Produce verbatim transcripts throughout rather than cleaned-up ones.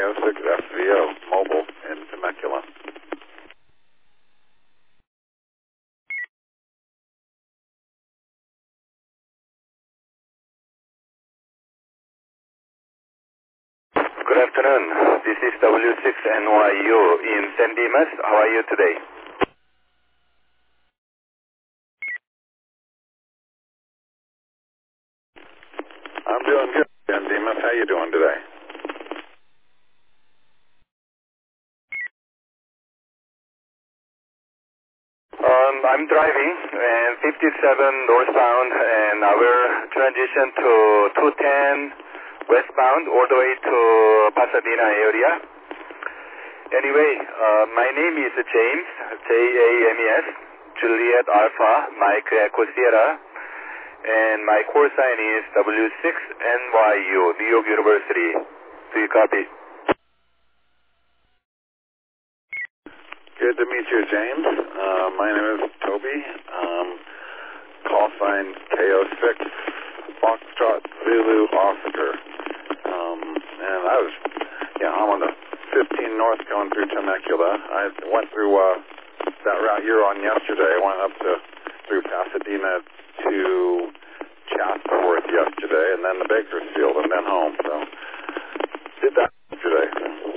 oh six F V O, mobile in Temecula. Good afternoon. This is W six N Y U in San Dimas. How are you today? I'm doing good, San Dimas. How you doing today? Um, I'm driving and fifty-seven northbound, and I will transition to two ten westbound all the way to Pasadena area. Anyway, uh, my name is James, J A M E S, Juliet Alpha, Mike Echo Sierra, and my call sign is W six N Y U, New York University. Do you copy? Good to meet you, James. Uh, my name is Toby. Um, call sign K O six Foxtrot Zulu Oscar. Um, and I was, yeah, I'm on the fifteen north going through Temecula. I went through uh, that route you were on yesterday. I went up to through Pasadena to Chatsworth yesterday, and then to Bakersfield, and then home. So did that yesterday.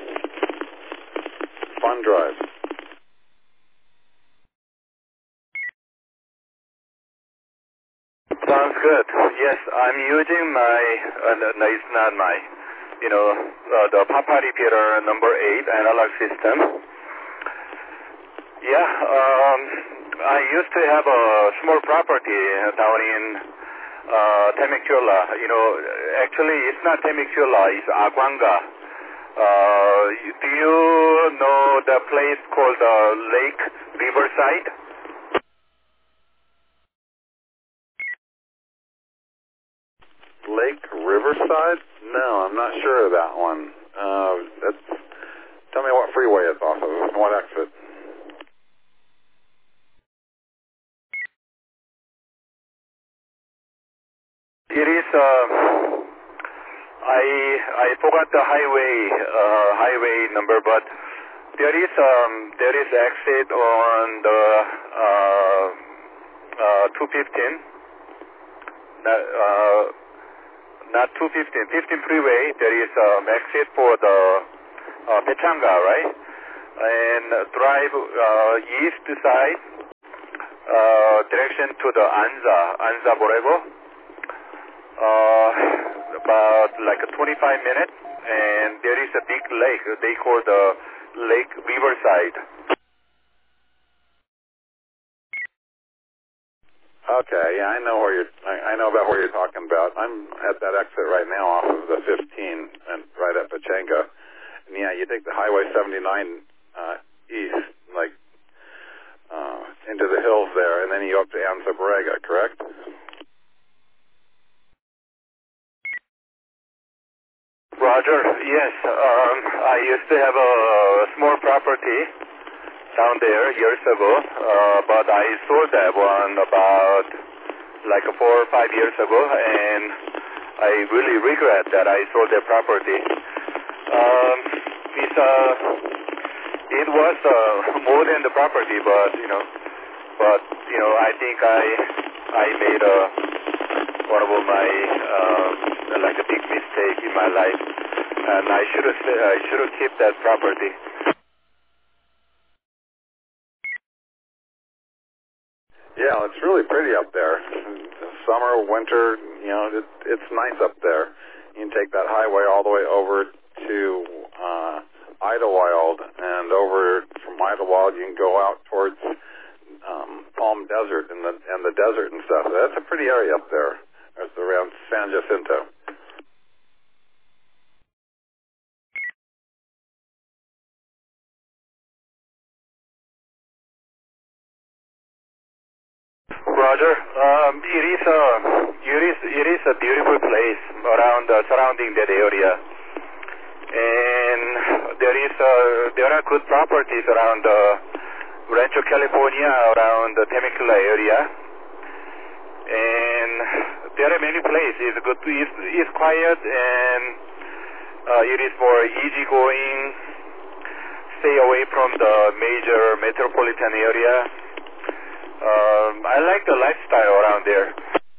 Fun drive. Sounds good. Yes, I'm using my, uh, no, it's not my, you know, uh, the Papa Repeater number eight analog system. Yeah, um, I used to have a small property down in uh, Temecula. You know, actually it's not Temecula, it's Aguanga. Uh, do you know the place called uh, Lake Riverside? Lake Riverside? No, I'm not sure of that one. Uh, that's, tell me what freeway it's off of, what exit. It is, uh, I I forgot the highway uh, highway number, but there is um there is exit on the uh, uh, two fifteen. Not, uh, not two fifteen, fifteen freeway. There is um exit for the uh, Pechanga, right? And drive uh, east side uh, direction to the Anza Anza Borrego. Uh, about like a twenty-five minutes, and there is a big lake. They call the Lake Riverside. Okay, yeah, I know where you're. I, I know about where you're talking about. I'm at that exit right now off of the fifteen, and right at Pechanga. And yeah, you take the Highway seventy-nine uh, east, like uh, into the hills there, and then you go up to Anza Borrega, correct? Roger, yes. Um, I used to have a small property down there years ago, uh, but I sold that one about like four or five years ago, and I really regret that I sold that property. Um, it's, uh, it was uh, more than the property, but you know, but you know, I think I I made a one of my uh, like a big mistake in my life, and I should have I should have kept that property. Yeah, it's really pretty up there. Summer, winter, you know, it, it's nice up there. You can take that highway all the way over to uh, Idlewild, and over from Idlewild you can go out towards um, Palm Desert and the and the desert and stuff. That's a pretty area up there. It's around San Jacinto. Roger. Um, it is a it is it is a beautiful place around uh, surrounding that area, and there is uh, there are good properties around uh, Rancho California, around the Temecula area, and there are many places. It's good. It's, it's quiet, and uh, uh, it is more easygoing, stay away from the major metropolitan area. Um, I like the lifestyle around there.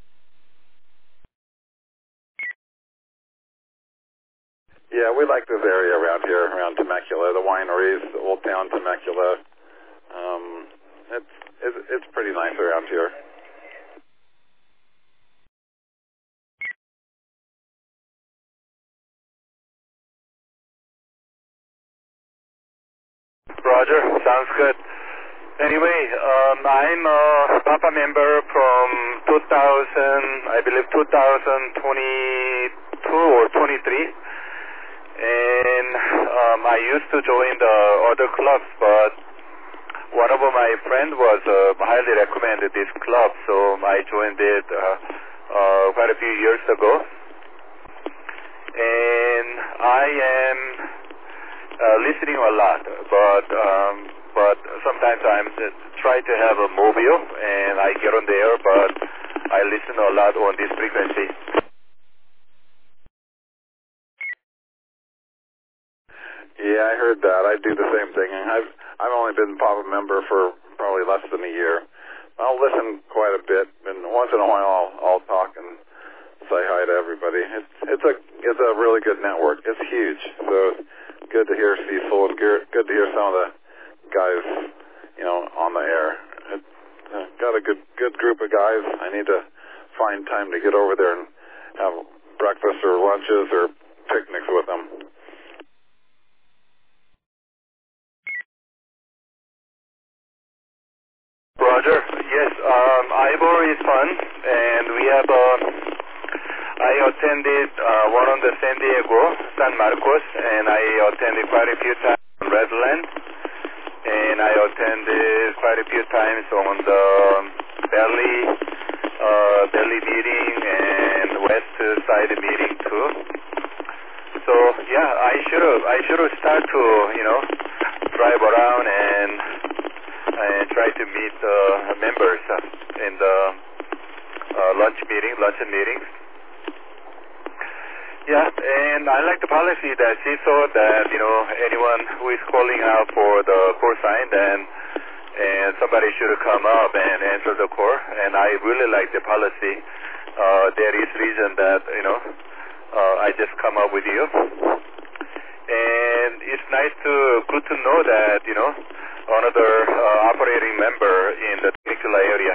Yeah, we like this area around here, around Temecula, the wineries, the Old Town Temecula. Um, it's, it's it's pretty nice around here. Roger, sounds good. Anyway, um, I'm a Papa member from two thousand, I believe two thousand twenty-two or twenty-three, and um, I used to join the other clubs, but one of my friends was uh, highly recommended this club, so I joined it uh, uh, quite a few years ago, and I am uh, listening a lot, but um, but sometimes I'm uh, trying to have a mobile, and I get on there, but I listen a lot on this frequency. Yeah, I heard that. I do the same thing. I've I've only been Papa member for probably less than a year. I'll listen quite a bit, and once in a while I'll I'll talk and say hi to everybody. It's it's a it's a really good network. It's huge, so it's good to hear Cecil and good to hear some of the guys, you know, on the air. It's uh, got a good good group of guys. I need to find time to get over there and have breakfast or lunches or picnics with them. Roger. Yes, um, Ivor is fun, and we have a. I attended uh, one on the San Diego, San Marcos, and I attended quite a few times on Redland, and I attended quite a few times on the Belly, uh, Belly meeting and West Side meeting too. So yeah, I should have I should have started to you know drive around and. and try to meet the uh, members uh, in the uh, lunch meeting, luncheon meetings. Yeah, and I like the policy that she saw that, you know, anyone who is calling out for the core sign, then and somebody should come up and answer the core, and I really like the policy. Uh, there is reason that, you know, uh, I just come up with you. And it's nice to, good to know that, you know, another uh, operating member in the Temecula area.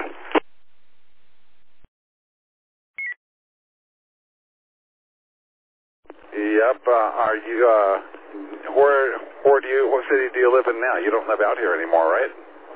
Yep. Uh, are you? Uh, where? Where do you? What city do you live in now? You don't live out here anymore, right?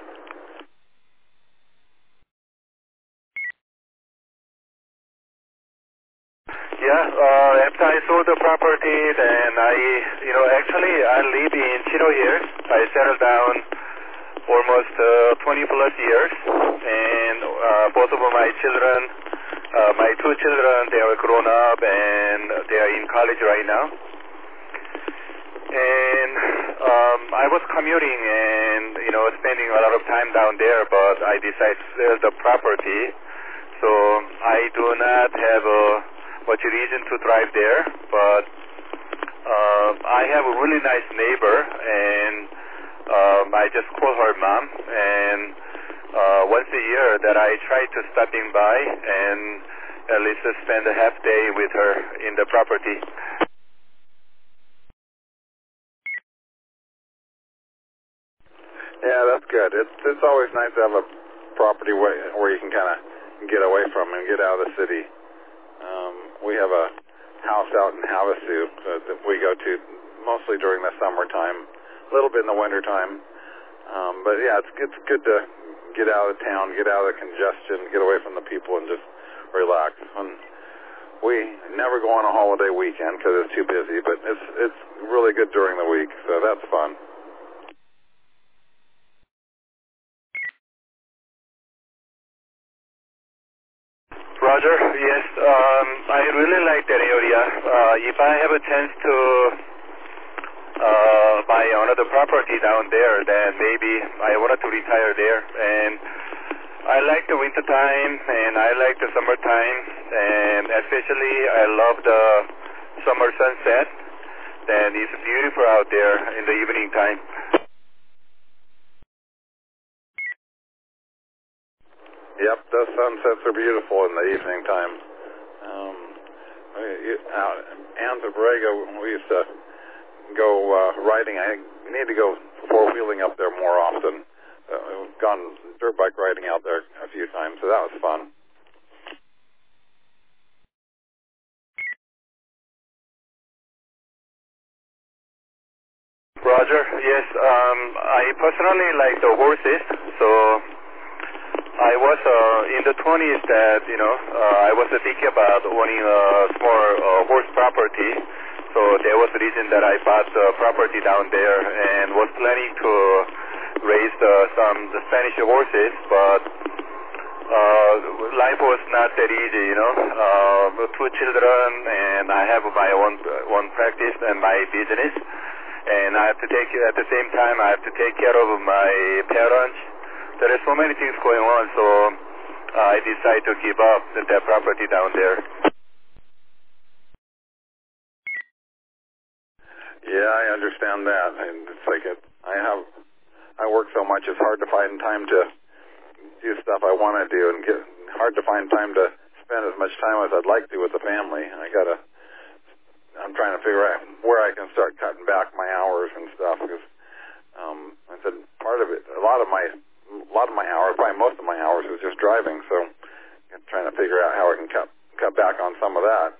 Yeah. Uh, after I sold the property, then I, you know, actually I live in Chino here. I settled down almost uh, twenty plus years, and uh, both of my children, uh, my two children, they are grown up and they are in college right now. And um, I was commuting and you know spending a lot of time down there, but I decided to sell the property, so I do not have a much reason to drive there. But uh, I have a really nice neighbor, and Um, I just call her mom, and uh, once a year that I try to stopping by and at least spend a half day with her in the property. Yeah, that's good. It's it's always nice to have a property where, where you can kind of get away from and get out of the city. Um, we have a house out in Havasu uh, that we go to mostly during the summertime, a little bit in the wintertime. Um, but yeah, it's, it's good to get out of town, get out of the congestion, get away from the people and just relax. And we never go on a holiday weekend because it's too busy, but it's, it's really good during the week, so that's fun. Roger, yes, um, I really like that area. Uh, if I have a chance to uh, buy another property down there, then maybe I wanted to retire there. And I like the winter time, and I like the summertime, and especially I love the summer sunset. beautiful out there in the evening time. Yep, the sunsets are beautiful in the evening time. Um, we, out in Anza Borrego, we used to go uh, riding. I need to go four-wheeling up there more often. Uh, we've gone dirt bike riding out there a few times, so that was fun. Roger, yes, um, I personally like the horses, so I was uh, in the twenties that, you know, uh, I was uh, thinking about owning a small uh, horse property, so that was the reason that I bought the property down there and was planning to raise uh, some the Spanish horses, but uh, life was not that easy, you know, uh, two children and I have my own, own practice and my business. And I have to take, at the same time, I have to take care of my parents. There are so many things going on, so uh, I decided to give up that property down there. Yeah, I understand that. And it's like it, I have, I work so much, it's hard to find time to do stuff I want to do, and get hard to find time to spend as much time as I'd like to with the family. I gotta. I'm trying to figure out where I can start cutting back my hours and stuff, because um, I said part of it, a lot of my, a lot of my hours, probably most of my hours, was just driving. So I'm trying to figure out how I can cut cut back on some of that.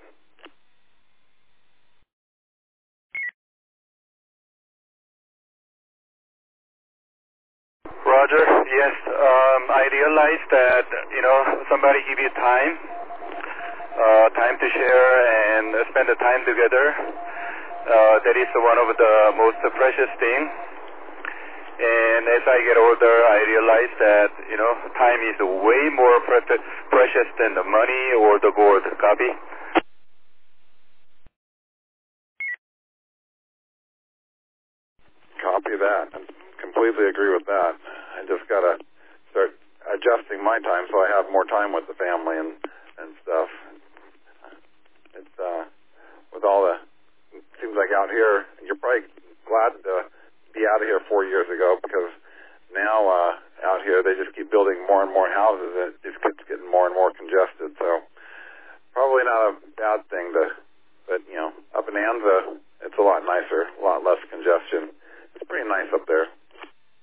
Roger, yes. Um, I realized that, you know, somebody give you time, uh, time to share and spend the time together. Uh, that is one of the most precious things. And as I get older, I realize that, you know, time is way more pre- precious than the money or the gold. Copy? Copy that. I completely agree with that. I just got to start adjusting my time so I have more time with the family and, and stuff. It's, uh, with all the, it seems like out here, you're probably glad to be out of here four years ago, because now, uh, out here they just keep building more and more houses, and it just keeps getting more and more congested. So probably not a bad thing to, but you know, up in Anza, it's a lot nicer, a lot less congestion. It's pretty nice up there.